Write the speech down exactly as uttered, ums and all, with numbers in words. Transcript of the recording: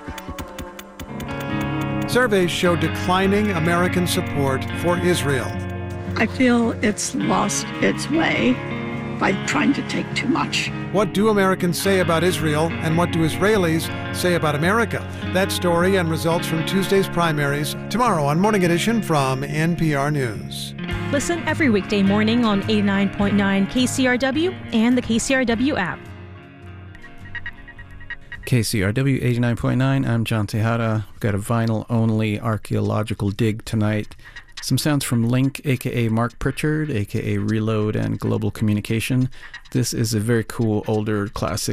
Surveys show declining American support for Israel. I feel it's lost its way by trying to take too much. What do Americans say about Israel, and what do Israelis say about America? That story and results from Tuesday's primaries tomorrow on Morning Edition from N P R News. Listen every weekday morning on eighty-nine point nine K C R W and the K C R W app. K C R W eighty-nine point nine, I'm John Tejada. We've got a vinyl-only archaeological dig tonight. Some sounds from Link, a k a. Mark Pritchard, a k a. Reload and Global Communication. This is a very cool older classic